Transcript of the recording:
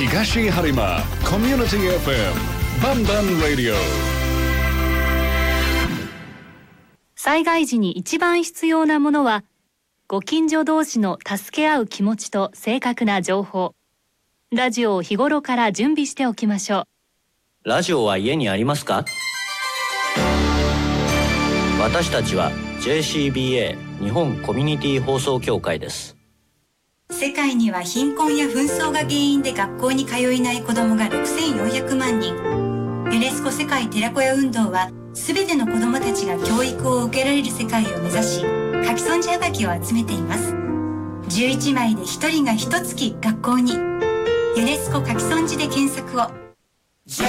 東播磨コミュニティ FM バンバンラディオ。 災害時に一番必要なものは、ご近所同士の助け合う気持ちと正確な情報。ラジオを日頃から準備しておきましょう。ラジオは家にありますか？私たちは JCBA 日本コミュニティ放送協会です。 世界には貧困や紛争が原因で学校に通えない子どもが6400万人。ユネスコ世界寺子屋運動は、すべての子どもたちが教育を受けられる世界を目指し、書き損じはがきを集めています。11枚で1人が1月学校に。ユネスコ書き損じで検索を。